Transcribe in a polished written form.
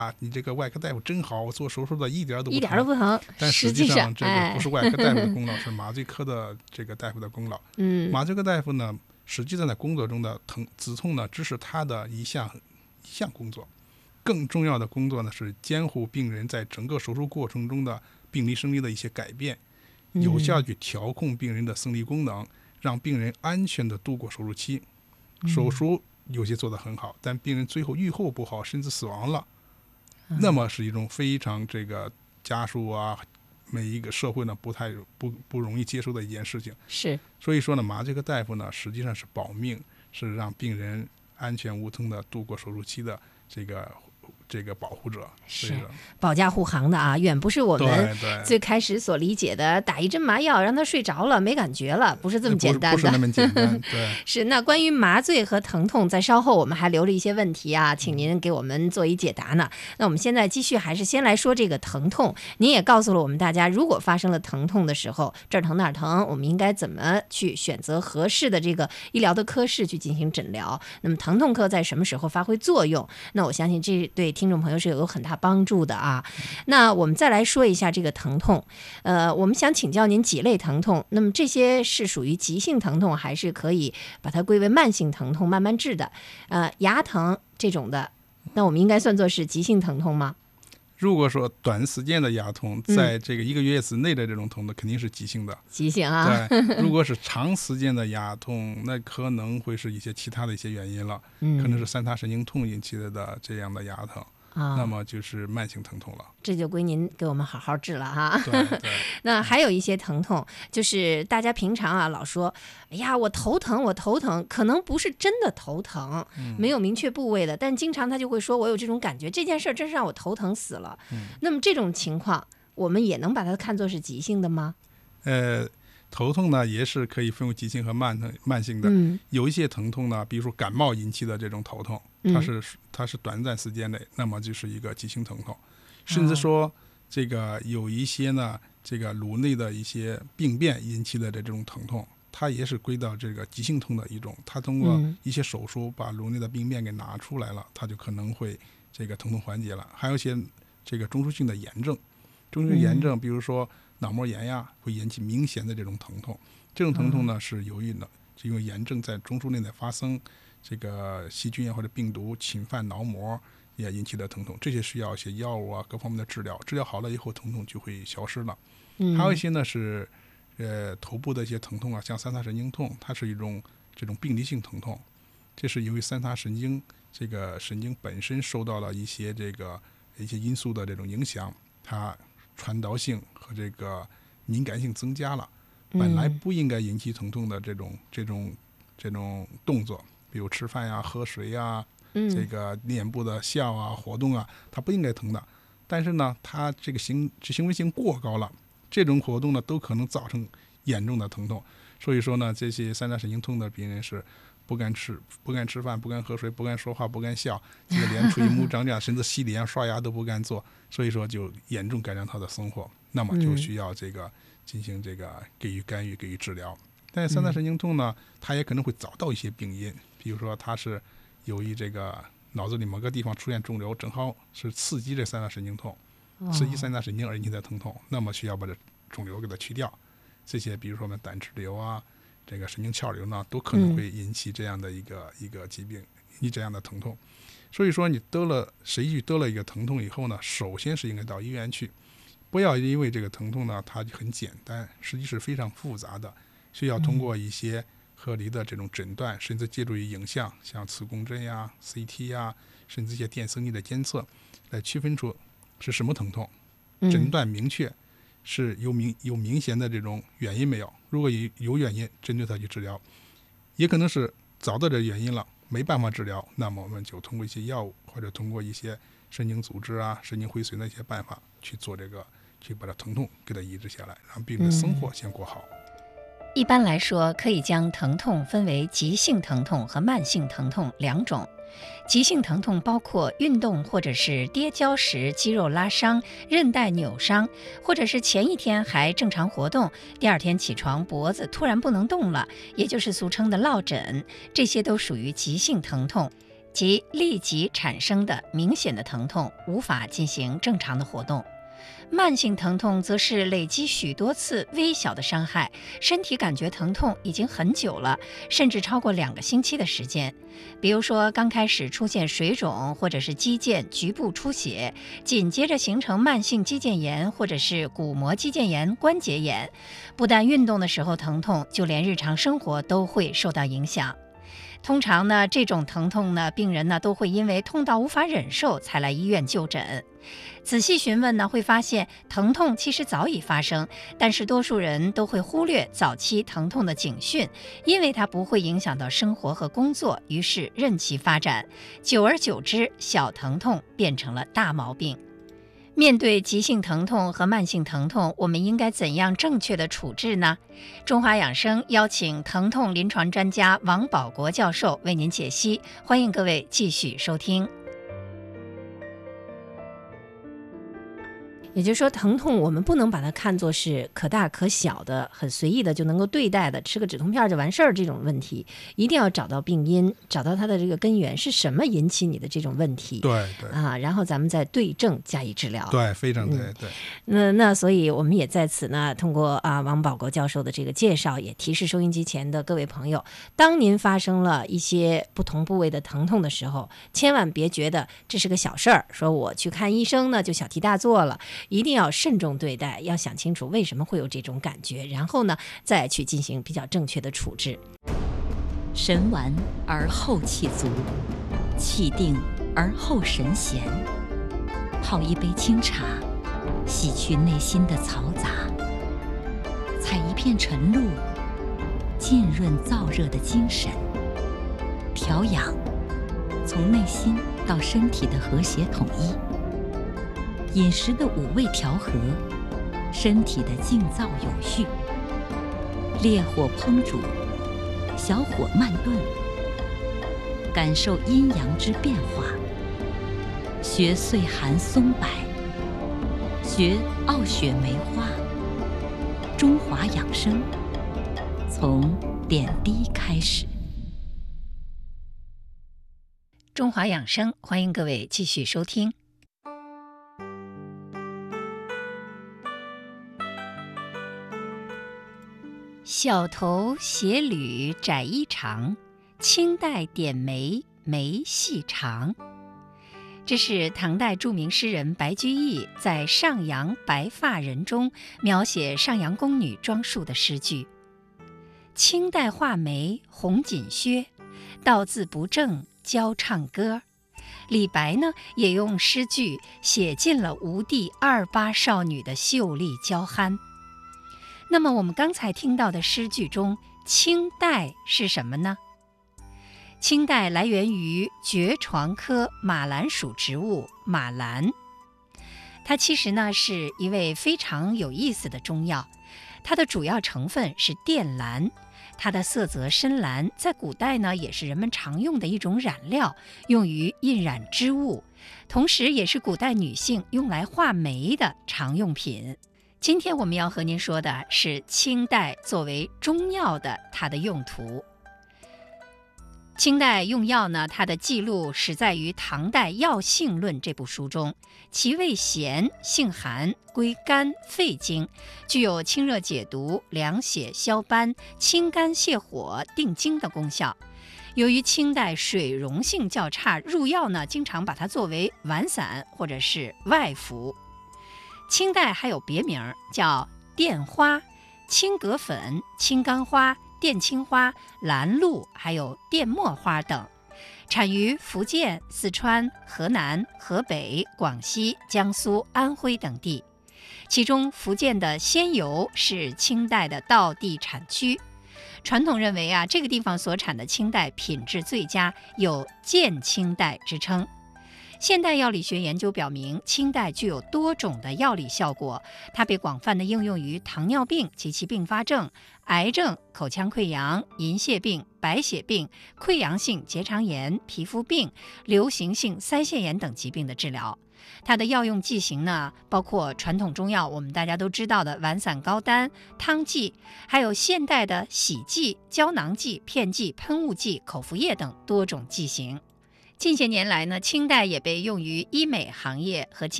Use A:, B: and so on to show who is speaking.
A: 你这个外科大夫真好，我做手术的一点都
B: 一点都不疼。
A: 但实际上这个不是外科大夫的功劳，是麻醉科的这个大夫的功劳。麻醉科大夫呢，实际上在工作中的止痛呢，只是他的一项工作，更重要的工作呢是监护病人在整个手术过程中的病理生理的一些改变，有效去调控病人的生理功能，让病人安全的度过手术期。手术有些做得很好，但病人最后预后不好，甚至死亡了，那么是一种非常这个家属啊，每一个社会呢不容易接受的一件事情。
B: 是，
A: 所以说呢，麻醉科大夫呢实际上是保命，是让病人安全无痛的度过手术期的这个保护者。
B: 是保驾护航的啊，远不是我们最开始所理解的打一针麻药让他睡着了没感觉了，不是这么简单的，
A: 不是那么简单。对，
B: 是。那关于麻醉和疼痛，在稍后我们还留了一些问题啊，请您给我们做一解答呢。那我们现在继续，还是先来说这个疼痛。您也告诉了我们大家，如果发生了疼痛的时候，这儿疼那儿疼，我们应该怎么去选择合适的这个医疗的科室去进行诊疗。那么疼痛科在什么时候发挥作用？那我相信这对听众朋友是有很大帮助的啊。那我们再来说一下这个疼痛，我们想请教您几类疼痛，那么这些是属于急性疼痛，还是可以把它归为慢性疼痛慢慢治的？牙疼这种的，那我们应该算作是急性疼痛吗？
A: 如果说短时间的牙痛，在这个1个月之内的这种疼痛肯定是急性的。
B: 急性啊。
A: 对，如果是长时间的牙痛，那可能会是一些其他的一些原因了，可能是三叉神经痛引起的这样的牙疼。那么就是慢性疼痛了，
B: 这就归您给我们好好治了哈。
A: 对对。
B: 那还有一些疼痛，就是大家平常啊老说，哎呀我头疼，可能不是真的头疼，没有明确部位的，但经常他就会说我有这种感觉，这件事真是让我头疼死了。那么这种情况，我们也能把它看作是急性的吗？
A: 头痛呢也是可以分为急性和慢性的。有一些疼痛呢，比如说感冒引起的这种头痛，它是短暂时间内，那么就是一个急性疼痛。甚至说这个有一些呢，这个颅内的一些病变引起的这种疼痛，它也是归到这个急性痛的一种。它通过一些手术把颅内的病变给拿出来了，它就可能会这个疼痛缓解了。还有一些这个中枢性的炎症，比如说脑膜炎呀，会引起明显的这种疼痛。这种疼痛呢，是由于炎症在中枢内的发生，这个细菌或者病毒侵犯脑膜也引起的疼痛。这些需要一些药物啊，各方面的治疗。治疗好了以后，疼痛就会消失了。还有一些呢是头部的一些疼痛啊，像三叉神经痛，它是一种这种病理性疼痛。这是由于三叉神经这个神经本身受到了一些因素的这种影响，它传导性和这个敏感性增加了，本来不应该引起疼痛的这种动作，比如吃饭呀、喝水呀，这个脸部的笑啊、活动啊，它不应该疼的。但是呢，它这个行为性过高了，这种活动呢都可能造成严重的疼痛。所以说呢，这些三叉神经痛的病人是不敢吃饭，不敢喝水，不敢说话，不敢笑，这个脸处于木张这样，甚至洗脸刷牙都不敢做。所以说就严重改善他的生活，那么就需要这个进行这个给予干预、给予治疗。但是三叉神经痛呢，它也可能会找到一些病因，比如说它是由于这个脑子里某个地方出现肿瘤，正好是刺激这三叉神经痛，刺激三叉神经而引起的疼痛，那么需要把这肿瘤给它去掉。这些比如说我们胆汁瘤啊，这个神经鞘瘤呢，都可能会引起这样的一个疾病，引起这样的疼痛。所以说你谁得了一个疼痛以后呢，首先是应该到医院去，不要因为这个疼痛呢它很简单，实际是非常复杂的，需要通过一些合理的这种诊断，甚至借助于影像，像磁共振呀、CT 呀，甚至一些电生理的监测，来区分出是什么疼痛，诊断明确，是有明显的这种原因没有。如果有原因，针对它去治疗，也可能是找到这原因了，没办法治疗，那么我们就通过一些药物，或者通过一些神经组织啊、神经回髓的一些办法去做去把它疼痛给它抑制下来，让病人的生活先过好。
C: 一般来说，可以将疼痛分为急性疼痛和慢性疼痛两种。急性疼痛包括运动或者是跌跤时肌肉拉伤、韧带扭伤，或者是前一天还正常活动，第二天起床脖子突然不能动了，也就是俗称的落枕，这些都属于急性疼痛。 即立即产生的明显的疼痛，无法进行正常的活动。慢性疼痛则是累积许多次微小的伤害，身体感觉疼痛已经很久了，甚至超过2个星期的时间。比如说，刚开始出现水肿或者是肌腱局部出血，紧接着形成慢性肌腱炎或者是骨膜肌腱炎、关节炎。不但运动的时候疼痛，就连日常生活都会受到影响。通常呢，这种疼痛呢，病人呢都会因为痛到无法忍受才来医院就诊。仔细询问呢，会发现疼痛其实早已发生，但是多数人都会忽略早期疼痛的警讯，因为它不会影响到生活和工作，于是任其发展。久而久之，小疼痛变成了大毛病。面对急性疼痛和慢性疼痛，我们应该怎样正确的处置呢？中华养生邀请疼痛临床专家王保国教授为您解析，欢迎各位继续收听。
B: 也就是说，疼痛我们不能把它看作是可大可小的、很随意的就能够对待的，吃个止痛片就完事儿这种问题，一定要找到病因，找到它的这个根源是什么引起你的这种问题。
A: 对对
B: 啊，然后咱们再对症加以治疗。
A: 对，非常对对。
B: 那所以我们也在此呢，通过王保国教授的这个介绍，也提示收音机前的各位朋友，当您发生了一些不同部位的疼痛的时候，千万别觉得这是个小事儿，说我去看医生呢就小题大做了。一定要慎重对待，要想清楚为什么会有这种感觉，然后呢，再去进行比较正确的处置。
D: 神完而后气足，气定而后神闲。泡一杯清茶，洗去内心的嘈杂；采一片晨露，浸润燥热的精神。调养，从内心到身体的和谐统一。饮食的5味调和，身体的静躁有序。烈火烹煮，小火慢炖，感受阴阳之变化。学岁寒松柏，学傲雪梅花。中华养生，从点滴开始。
C: 中华养生，欢迎各位继续收听。小头斜履窄衣长，清代点眉眉细长。这是唐代著名诗人白居易在《上阳白发人》中描写上阳宫女装束的诗句。清代画眉红锦靴，道字不正教唱歌。李白呢，也用诗句写尽了吴地28少女的秀丽娇憨。那么我们刚才听到的诗句中，青黛是什么呢？青黛来源于蕨床科马兰属植物马兰，它其实呢是一味非常有意思的中药，它的主要成分是靛蓝，它的色泽深蓝，在古代呢也是人们常用的一种染料，用于印染织物，同时也是古代女性用来画眉的常用品。今天我们要和您说的是青黛作为中药的它的用途。青黛用药呢，它的记录始在于唐代《药性论》这部书中，其味咸，性寒，归肝肺经，具有清热解毒、凉血消斑、清肝泻火、定惊的功效。由于青黛水溶性较差，入药呢经常把它作为丸散或者是外服。青黛还有别名叫靛花、青葛粉、青冈花、靛青花、兰露，还有靛墨花等，产于福建、四川、河南、河北、广西、江苏、安徽等地。其中福建的仙游是青黛的道地产区。传统认为这个地方所产的青黛品质最佳，有健青黛之称。现代药理学研究表明，青黛具有多种的药理效果，它被广泛的应用于糖尿病及其并发症、癌症、口腔溃疡、银屑病、白血病、溃疡性结肠炎、皮肤病、流行性腮腺炎等疾病的治疗。它的药用剂型呢，包括传统中药我们大家都知道的丸散膏丹、汤剂，还有现代的洗剂、胶囊剂、片剂、喷雾剂、口服液等多种剂型。 近些年来呢，清代也被用于医美行业和